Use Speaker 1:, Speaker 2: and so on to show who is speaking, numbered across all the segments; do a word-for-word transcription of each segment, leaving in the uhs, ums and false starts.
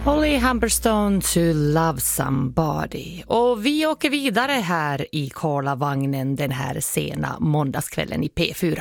Speaker 1: Holly Humberstone to Love Somebody. Och vi åker vidare här i Karlavagnen den här sena måndagskvällen i P fyra.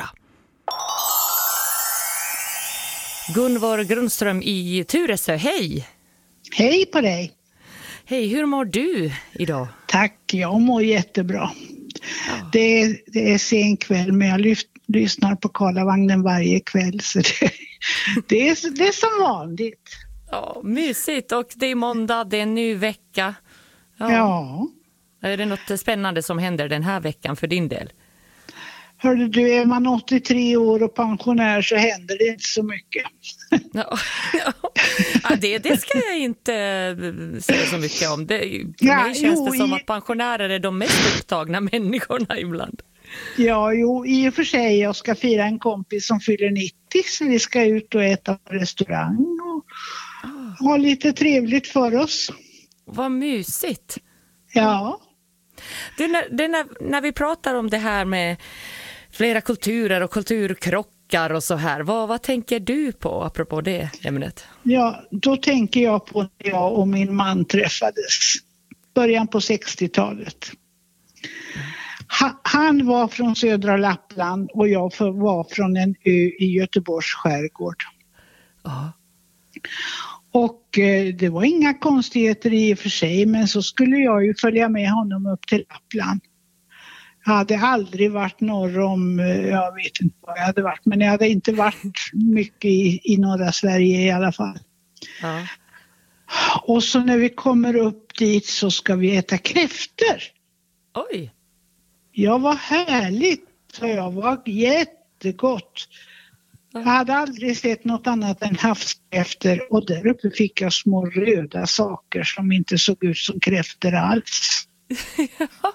Speaker 1: Gunvor Grundström i Tyresö, hej!
Speaker 2: Hej på dig!
Speaker 1: Hej, hur mår du idag?
Speaker 2: Tack, jag mår jättebra. Ja. Det, är, det är sen kväll, men jag lyft, lyssnar på Karlavagnen varje kväll, så det, det, är, det är som vanligt.
Speaker 1: Ja, mysigt, och det är måndag, det är en ny vecka. Ja.
Speaker 2: ja.
Speaker 1: Är det något spännande som händer den här veckan för din del?
Speaker 2: Hörde du, är man åttiotre år och pensionär så händer det inte så mycket.
Speaker 1: Ja, ja. det, det ska jag inte säga så mycket om. Det, för
Speaker 2: ja,
Speaker 1: mig känns
Speaker 2: jo,
Speaker 1: det som
Speaker 2: i...
Speaker 1: att pensionärer är de mest upptagna människorna ibland.
Speaker 2: Ja, jo, i och för sig. Jag ska fira en kompis som fyller nittio, så vi ska ut och äta på restaurang och oh. ha lite trevligt för oss.
Speaker 1: Vad mysigt.
Speaker 2: Ja.
Speaker 1: Det, när, det när, när vi pratar om det här med flera kulturer och kulturkrockar och så här, vad, vad tänker du på apropå det ämnet?
Speaker 2: Ja, då tänker jag på när jag och min man träffades. Början på sextiotalet. Ha, han var från södra Lappland och jag för, var från en ö i Göteborgs skärgård.
Speaker 1: Ja.
Speaker 2: Och eh, det var inga konstigheter i och för sig, men så skulle jag ju följa med honom upp till Lappland. Jag hade aldrig varit norr om, jag vet inte vad jag hade varit, men jag hade inte varit mycket i, i norra Sverige i alla fall.
Speaker 1: Ja.
Speaker 2: Och så när vi kommer upp dit så ska vi äta kräftor.
Speaker 1: Oj!
Speaker 2: Ja, vad härligt, så jag var jättegott. Jag hade aldrig sett något annat än havskräftor, och där uppe fick jag små röda saker som inte såg ut som kräftor alls.
Speaker 1: Ja.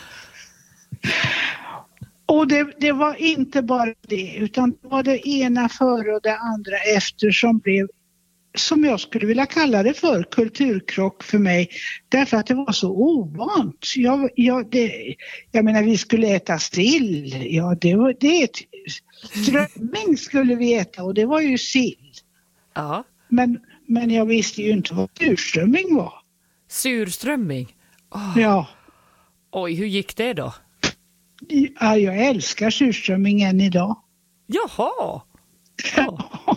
Speaker 2: Och det, det var inte bara det, utan det var det ena före och det andra efter som blev, som jag skulle vilja kalla det för, kulturkrock för mig. Därför att det var så ovant. Jag, jag, det, jag menar, vi skulle äta sill. Ja, det var det. Strömming skulle vi äta, och det var ju sill.
Speaker 1: Ja.
Speaker 2: Men, men jag visste ju inte vad surströmming var.
Speaker 1: Surströmming? Oh.
Speaker 2: Ja.
Speaker 1: Oj, hur gick det då?
Speaker 2: Ja, jag älskar surströmming än idag.
Speaker 1: Jaha!
Speaker 2: Oh.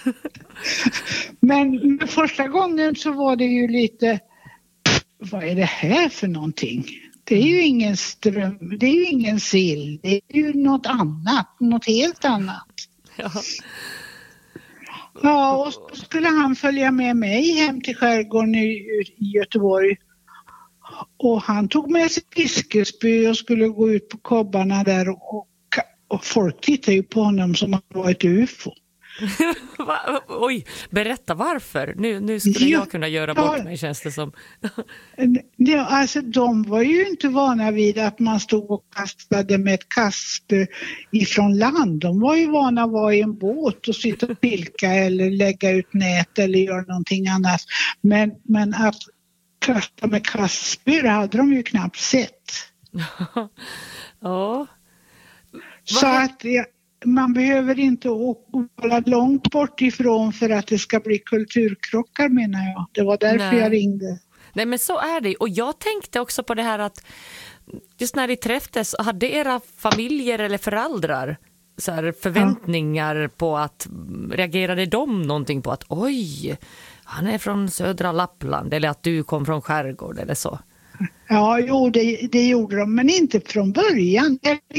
Speaker 2: men, men första gången så var det ju lite, vad är det här för någonting? Det är ju ingen ström, det är ju ingen sill, det är ju något annat, något helt annat.
Speaker 1: Ja.
Speaker 2: Ja, och så skulle han följa med mig hem till skärgården i, i Göteborg. Och han tog med sig fiskespö och skulle gå ut på kobbarna där, och, och folk tittade ju på honom som att han var ett U F O.
Speaker 1: Va? Oj, berätta varför. Nu, nu skulle
Speaker 2: ja,
Speaker 1: jag kunna göra bort ja, mig, känns det som.
Speaker 2: ja, alltså de var ju inte vana vid att man stod och kastade med ett kastspö ifrån land. De var ju vana att vara i en båt och sitta och pilka eller lägga ut nät eller göra någonting annat. Men, men att kasta med kastspö hade de ju knappt sett.
Speaker 1: Ja.
Speaker 2: Så att ja, man behöver inte åka långt bort ifrån för att det ska bli kulturkrockar, menar jag. Det var därför Nej. jag ringde.
Speaker 1: Nej, men så är det. Och jag tänkte också på det här att just när ni träffades, hade era familjer eller föräldrar så här förväntningar ja. på att, reagerade de någonting på att oj, han är från södra Lappland, eller att du kom från skärgård eller så?
Speaker 2: Ja, jo, det, det gjorde de, men inte från början.